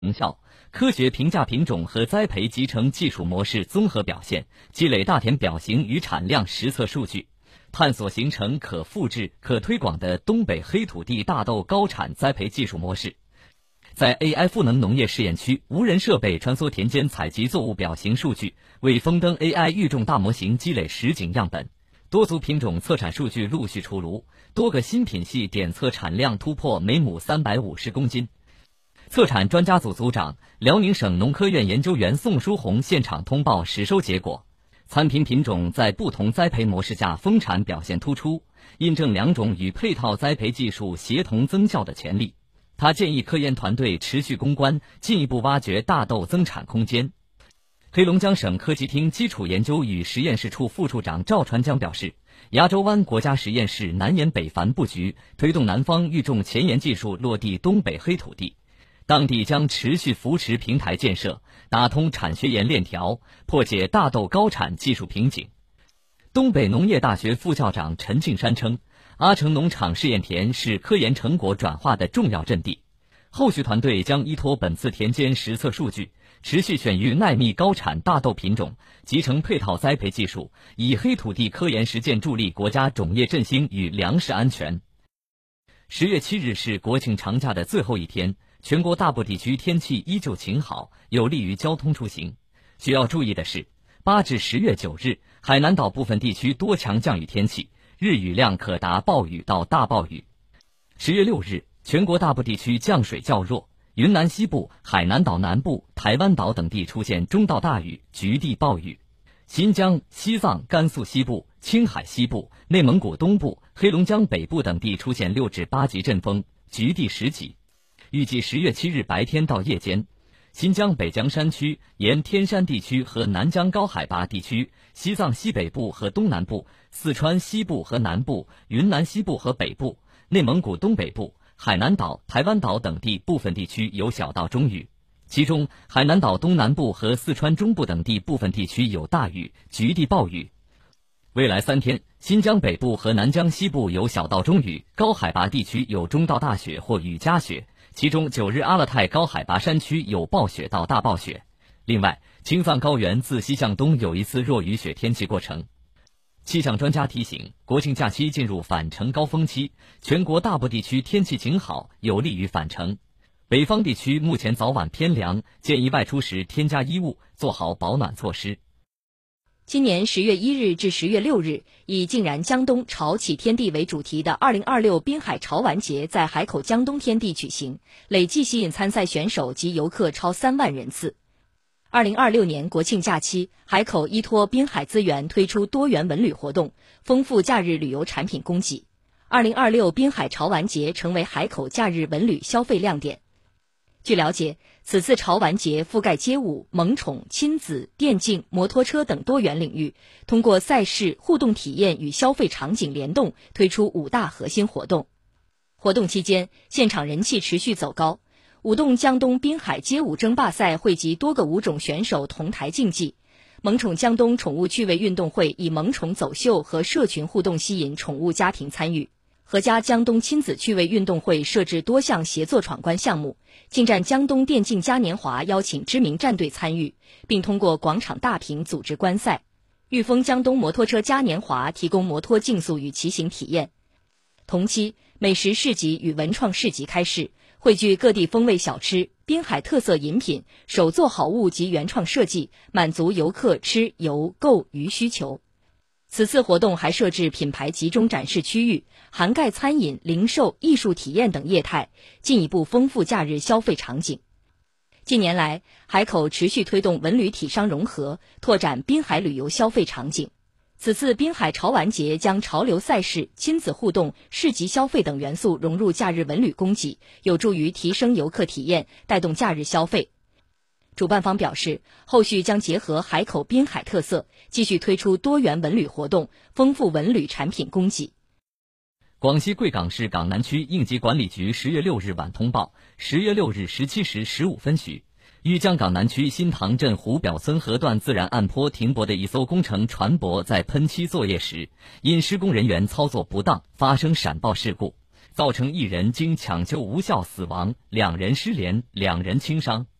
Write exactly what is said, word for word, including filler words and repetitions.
成效，科学评价品种和栽培集成技术模式综合表现，积累大田表型与产量实测数据，探索形成可复制、可推广的东北黑土地大豆高产栽培技术模式。在 A I 赋能农业试验区，无人设备穿梭田间采集作物表型数据，为风登 A I 育种大模型积累实景样本。多族品种测产数据陆续出炉，多个新品系点测产量突破每亩三百五十公斤。测产专家组组长、辽宁省农科院研究员宋书红现场通报实收结果，参品品种在不同栽培模式下丰产表现突出，印证两种与配套栽培技术协同增效的潜力。他建议科研团队持续攻关，进一步挖掘大豆增产空间。黑龙江省科技厅基础研究与实验室处副处长赵传江表示，崖州湾国家实验室南延北繁布局，推动南方育种前沿技术落地东北黑土地。当地将持续扶持平台建设，打通产学研链条，破解大豆高产技术瓶颈。东北农业大学副校长陈敬山称，阿城农场试验田是科研成果转化的重要阵地。后续团队将依托本次田间实测数据，持续选育耐密高产大豆品种，集成配套栽培技术，以黑土地科研实践助力国家种业振兴与粮食安全。十月七日是国庆长假的最后一天，全国大部地区天气依旧晴好，有利于交通出行。需要注意的是，八至十月九日，海南岛部分地区多强降雨天气，日雨量可达暴雨到大暴雨。十月六日，全国大部地区降水较弱，云南西部、海南岛南部、台湾岛等地出现中到大雨，局地暴雨。新疆、西藏、甘肃西部、青海西部、内蒙古东部、黑龙江北部等地出现六至八级阵风，局地十级。预计十月七日白天到夜间，新疆北江山区、沿天山地区和南疆高海拔地区、西藏西北部和东南部、四川西部和南部、云南西部和北部、内蒙古东北部、海南岛、台湾岛等地部分地区有小到中雨，其中海南岛东南部和四川中部等地部分地区有大雨，局地暴雨。未来三天，新疆北部和南疆西部有小到中雨，高海拔地区有中到大雪或雨夹雪，其中九日阿勒泰高海拔山区有暴雪到大暴雪。另外，青藏高原自西向东有一次弱雨雪天气过程。气象专家提醒，国庆假期进入返程高峰期，全国大部地区天气晴好，有利于返程。北方地区目前早晚偏凉，建议外出时添加衣物，做好保暖措施。 今年十月一日至十月六日，以竟然江东潮起天地为主题的二零二六滨海潮玩节在海口江东天地举行，累计吸引参赛选手及游客超三万人次。二零二六年国庆假期，海口依托滨海资源推出多元文旅活动，丰富假日旅游产品供给。二零二六滨海潮玩节成为海口假日文旅消费亮点。据了解，此次潮玩节覆盖街舞、萌宠、亲子、电竞、摩托车等多元领域，通过赛事、互动体验与消费场景联动，推出五大核心活动。活动期间，现场人气持续走高。舞动江东滨海街舞争霸赛汇集多个舞种选手同台竞技，萌宠江东宠物趣味运动会以萌宠走秀和社群互动吸引宠物家庭参与。合家江东亲子趣味运动会设置多项协作闯关项目，进站江东电竞嘉年华邀请知名战队参与，并通过广场大屏组织观赛。裕丰江东摩托车嘉年华提供摩托竞速与骑行体验。同期，美食市集与文创市集开市，汇聚各地风味小吃、滨海特色饮品、手作好物及原创设计，满足游客吃游购娱需求。此次活动还设置品牌集中展示区域，涵盖餐饮、零售、艺术体验等业态，进一步丰富假日消费场景。近年来，海口持续推动文旅体商融合，拓展滨海旅游消费场景。此次滨海潮玩节将潮流赛事、亲子互动、市集消费等元素融入假日文旅供给，有助于提升游客体验，带动假日消费。主办方表示，后续将结合海口滨海特色，继续推出多元文旅活动，丰富文旅产品供给。 广西贵港市港南区应急管理局十月六日晚通报，十月六日十七时十五分许，玉江港南区新塘镇湖表村河段自然岸坡停泊的一艘工程船舶在喷漆作业时，因施工人员操作不当发生闪爆事故， 造成一人经抢救无效死亡，两人失联，两人轻伤。